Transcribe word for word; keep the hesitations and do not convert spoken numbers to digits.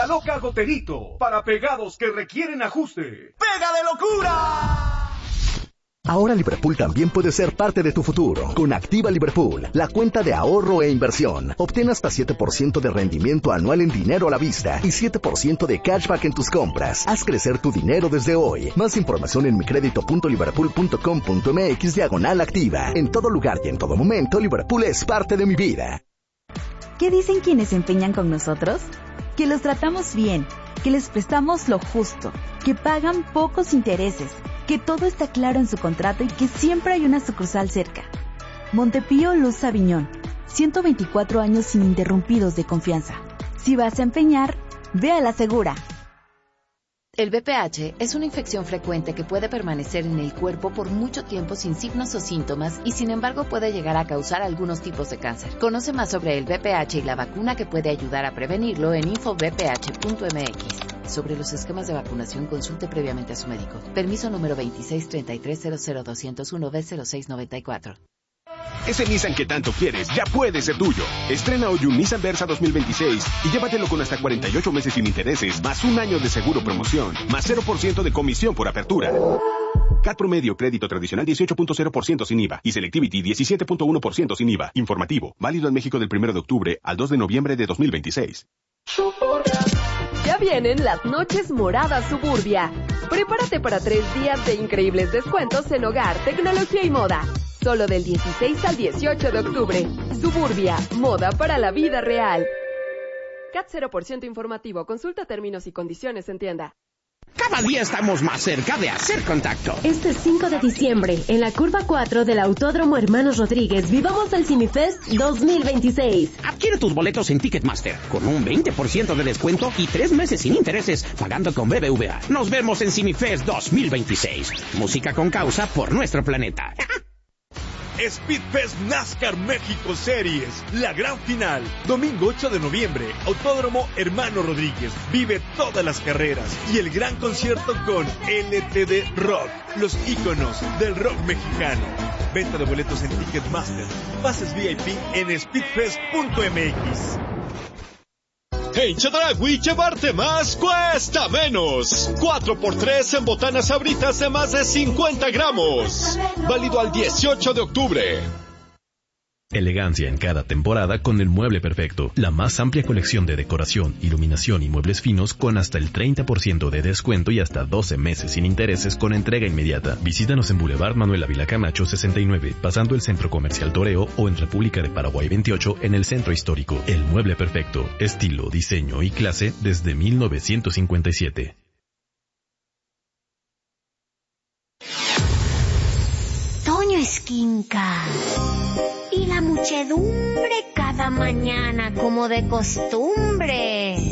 La Loca Goterito, para pegados que requieren ajuste. ¡Pega de locura! Ahora Liverpool también puede ser parte de tu futuro. Con Activa Liverpool, la cuenta de ahorro e inversión. Obtén hasta siete por ciento de rendimiento anual en dinero a la vista y siete por ciento de cashback en tus compras. Haz crecer tu dinero desde hoy. Más información en micredito.liverpool.com.mx diagonal activa. En todo lugar y en todo momento, Liverpool es parte de mi vida. ¿Qué dicen quienes se empeñan con nosotros? Que los tratamos bien, que les prestamos lo justo, que pagan pocos intereses, que todo está claro en su contrato y que siempre hay una sucursal cerca. Montepío Luz Aviñón, ciento veinticuatro años ininterrumpidos de confianza. Si vas a empeñar, ve a la segura. El V P H es una infección frecuente que puede permanecer en el cuerpo por mucho tiempo sin signos o síntomas y sin embargo puede llegar a causar algunos tipos de cáncer. Conoce más sobre el V P H y la vacuna que puede ayudar a prevenirlo en info v p h punto m x. Sobre los esquemas de vacunación, consulte previamente a su médico. Permiso número veintiséis treinta y tres cero cero dos cero uno B cero seis noventa y cuatro. Ese Nissan que tanto quieres ya puede ser tuyo. Estrena hoy un Nissan Versa dos mil veintiséis y llévatelo con hasta cuarenta y ocho meses sin intereses, más un año de seguro promoción, más cero por ciento de comisión por apertura. C A T promedio, crédito tradicional dieciocho punto cero por ciento sin I V A y Selectivity diecisiete punto uno por ciento sin I V A. Informativo, válido en México del primero de octubre al dos de noviembre de dos mil veintiséis. Ya vienen las noches moradas Suburbia. Prepárate para tres días de increíbles descuentos en hogar, tecnología y moda. Solo del dieciséis al dieciocho de octubre. Suburbia, moda para la vida real. C A T cero por ciento informativo. Consulta términos y condiciones en tienda. Cada día estamos más cerca de hacer contacto. Este cinco de diciembre, en la curva cuatro del Autódromo Hermanos Rodríguez, vivamos el CineFest dos mil veintiséis. Adquiere tus boletos en Ticketmaster con un veinte por ciento de descuento y tres meses sin intereses pagando con B B V A. Nos vemos en CineFest dos mil veintiséis. Música con causa por nuestro planeta. Speedfest NASCAR México Series, la gran final, domingo ocho de noviembre, Autódromo Hermano Rodríguez. Vive todas las carreras y el gran concierto con L T D Rock, los íconos del rock mexicano. Venta de boletos en Ticketmaster, pases V I P en speedfest punto m x. En Chedraui, llevarte más cuesta menos. cuatro por tres en botanas Sabritas de más de cincuenta gramos. Válido al dieciocho de octubre. Elegancia en cada temporada con el Mueble Perfecto. La más amplia colección de decoración, iluminación y muebles finos con hasta el treinta por ciento de descuento y hasta doce meses sin intereses con entrega inmediata. Visítanos en Boulevard Manuel Ávila Camacho sesenta y nueve, pasando el Centro Comercial Toreo, o en República de Paraguay veintiocho en el Centro Histórico. El Mueble Perfecto. Estilo, diseño y clase desde mil novecientos cincuenta y siete. Toño Esquinca. Y la muchedumbre cada mañana como de costumbre.